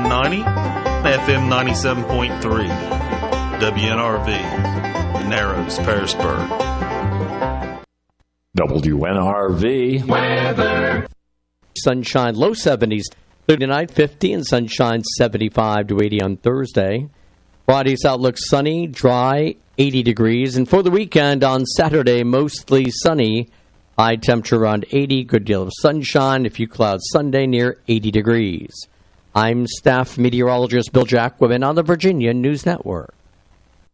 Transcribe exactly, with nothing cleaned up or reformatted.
ninety and F M ninety-seven point three. W N R V, Narrows, Pearisburg. W N R V weather. Sunshine, low seventies tonight, fifty, and sunshine seventy-five to eighty on Thursday. Friday's outlook sunny, dry, eighty degrees. And for the weekend on Saturday, mostly sunny, high temperature around eighty, good deal of sunshine, a few clouds Sunday near eighty degrees. I'm staff meteorologist Bill Jacquemin on the Virginia News Network.